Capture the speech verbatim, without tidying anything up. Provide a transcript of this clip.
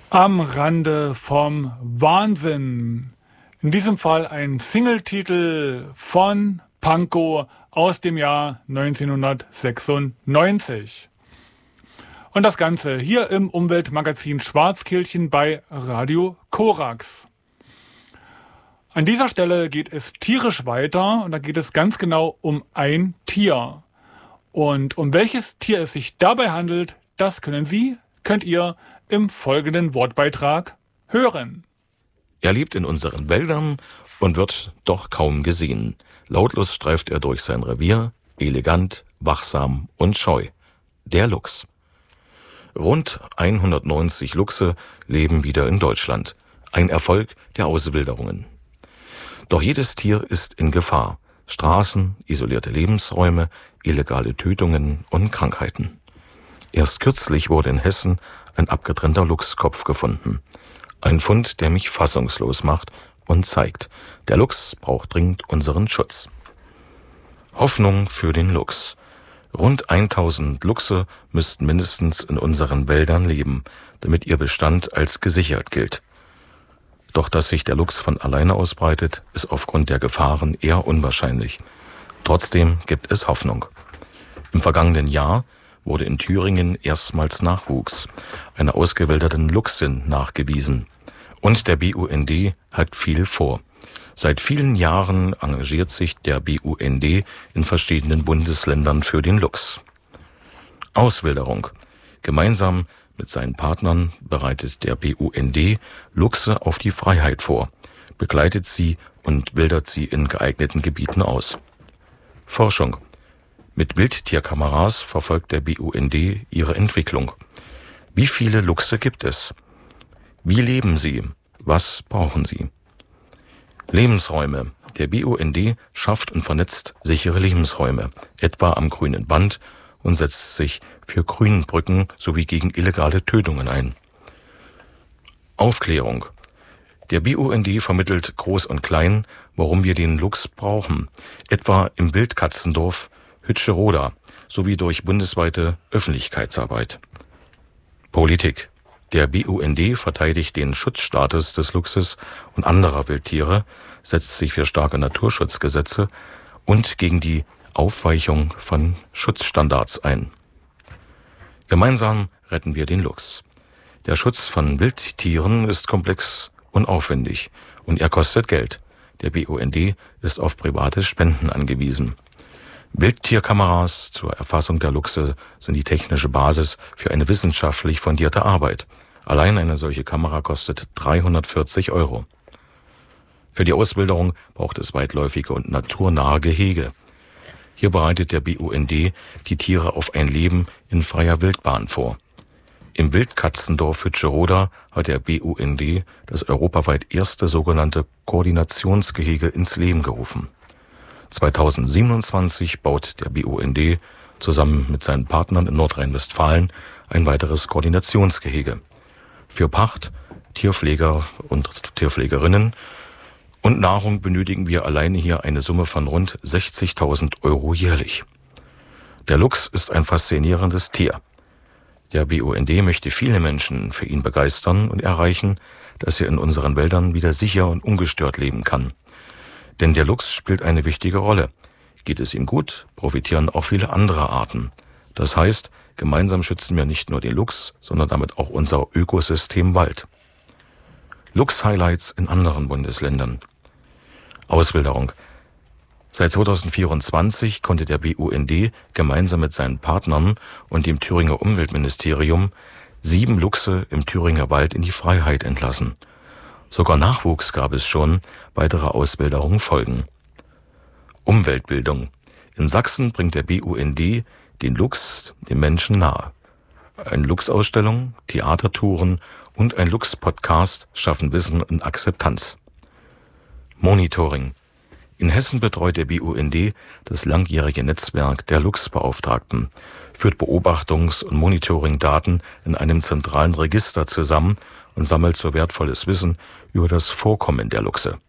Am Rande vom Wahnsinn. In diesem Fall ein Singletitel von Pankow aus dem Jahr neunzehnhundertsechsundneunzig. Und das Ganze hier im Umweltmagazin Schwarzkehlchen bei Radio Korax. An dieser Stelle geht es tierisch weiter und da geht es ganz genau um ein Tier. Und um welches Tier es sich dabei handelt, das können Sie, könnt ihr im folgenden Wortbeitrag hören. Er lebt in unseren Wäldern und wird doch kaum gesehen. Lautlos streift er durch sein Revier, elegant, wachsam und scheu. Der Luchs. Rund hundertneunzig Luchse leben wieder in Deutschland. Ein Erfolg der Auswilderungen. Doch jedes Tier ist in Gefahr. Straßen, isolierte Lebensräume, illegale Tötungen und Krankheiten. Erst kürzlich wurde in Hessen ein abgetrennter Luchskopf gefunden. Ein Fund, der mich fassungslos macht und zeigt, der Luchs braucht dringend unseren Schutz. Hoffnung für den Luchs. Rund tausend Luchse müssten mindestens in unseren Wäldern leben, damit ihr Bestand als gesichert gilt. Doch dass sich der Luchs von alleine ausbreitet, ist aufgrund der Gefahren eher unwahrscheinlich. Trotzdem gibt es Hoffnung. Im vergangenen Jahr wurde in Thüringen erstmals Nachwuchs einer ausgewilderten Luchsin nachgewiesen. Und der B U N D hat viel vor. Seit vielen Jahren engagiert sich der B U N D in verschiedenen Bundesländern für den Luchs. Auswilderung. Gemeinsam mit seinen Partnern bereitet der B U N D Luchse auf die Freiheit vor, begleitet sie und wildert sie in geeigneten Gebieten aus. Forschung. Mit Wildtierkameras verfolgt der B U N D ihre Entwicklung. Wie viele Luchse gibt es? Wie leben sie? Was brauchen sie? Lebensräume. Der B U N D schafft und vernetzt sichere Lebensräume, etwa am grünen Band, und setzt sich für Grünbrücken sowie gegen illegale Tötungen ein. Aufklärung. Der B U N D vermittelt Groß und Klein, warum wir den Luchs brauchen, etwa im Wildkatzendorf Hütscheroda sowie durch bundesweite Öffentlichkeitsarbeit. Politik. Der B U N D verteidigt den Schutzstatus des Luchses und anderer Wildtiere, setzt sich für starke Naturschutzgesetze und gegen die Aufweichung von Schutzstandards ein. Gemeinsam retten wir den Luchs. Der Schutz von Wildtieren ist komplex und aufwendig und er kostet Geld. Der B U N D ist auf private Spenden angewiesen. Wildtierkameras zur Erfassung der Luchse sind die technische Basis für eine wissenschaftlich fundierte Arbeit. Allein eine solche Kamera kostet dreihundertvierzig Euro. Für die Auswilderung braucht es weitläufige und naturnahe Gehege. Hier bereitet der B U N D die Tiere auf ein Leben in freier Wildbahn vor. Im Wildkatzendorf Hütscheroda hat der B U N D das europaweit erste sogenannte Koordinationsgehege ins Leben gerufen. zweitausendsiebenundzwanzig baut der B U N D zusammen mit seinen Partnern in Nordrhein-Westfalen ein weiteres Koordinationsgehege. Für Pacht, Tierpfleger und Tierpflegerinnen und Nahrung benötigen wir alleine hier eine Summe von rund sechzigtausend Euro jährlich. Der Luchs ist ein faszinierendes Tier. Der B U N D möchte viele Menschen für ihn begeistern und erreichen, dass er in unseren Wäldern wieder sicher und ungestört leben kann. Denn der Luchs spielt eine wichtige Rolle. Geht es ihm gut, profitieren auch viele andere Arten. Das heißt, gemeinsam schützen wir nicht nur den Luchs, sondern damit auch unser Ökosystem Wald. Luchs-Highlights in anderen Bundesländern. Auswilderung. Seit zweitausendvierundzwanzig konnte der B U N D gemeinsam mit seinen Partnern und dem Thüringer Umweltministerium sieben Luchse im Thüringer Wald in die Freiheit entlassen. Sogar Nachwuchs gab es schon, weitere Auswilderungen folgen. Umweltbildung. In Sachsen bringt der B U N D den Luchs dem Menschen nahe. Eine Luchsausstellung, Theatertouren und ein Luchs-Podcast schaffen Wissen und Akzeptanz. Monitoring. In Hessen betreut der B U N D das langjährige Netzwerk der Luchsbeauftragten, führt Beobachtungs- und Monitoringdaten in einem zentralen Register zusammen und sammelt so wertvolles Wissen über das Vorkommen der Luchse.